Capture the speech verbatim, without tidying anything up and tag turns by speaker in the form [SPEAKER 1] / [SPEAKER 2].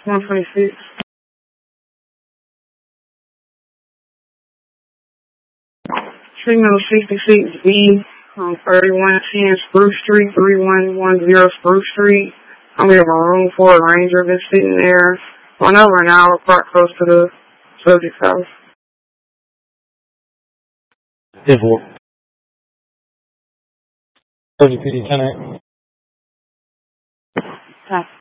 [SPEAKER 1] one twenty-six. Signal sixty-six B on thirty-one ten Spruce Street, three one one zero Spruce Street. I'm in a room for a ranger that's sitting there. Went over an hour park close to the subject's house.
[SPEAKER 2] ten four. Subject P D ten eight.